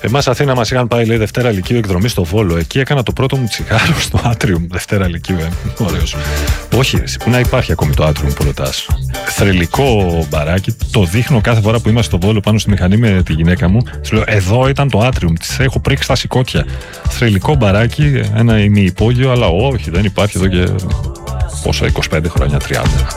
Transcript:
Εμάς Αθήνα μας είχαν πάει, λέει, Δευτέρα Λυκείου εκδρομή στο Βόλο. Εκεί έκανα το πρώτο μου τσιγάρο στο Άτριουμ. Δευτέρα Λυκείου, ωραίος. Όχι, που να υπάρχει ακόμη το Άτριουμ που ρωτάς. Θρυλικό μπαράκι. Το δείχνω κάθε φορά που είμαστε στο Βόλο πάνω στη μηχανή με τη γυναίκα μου. Της λέω, εδώ ήταν το Άτριουμ. Της έχω πρίξει στα σηκώτια. Θρυλικό μπαράκι, ένα ημιυπόγειο, αλλά όχι, δεν υπάρχει εδώ και πόσα, 25 χρόνια, 30.